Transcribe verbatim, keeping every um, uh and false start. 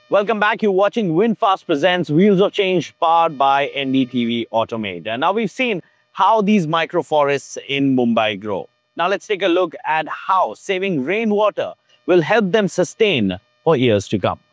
Welcome back. You're watching VinFast Presents Wheels of Change, powered by N D T V Automate. And now we've seen how these microforests in Mumbai grow. Now let's take a look at how saving rainwater will help them sustain for years to come.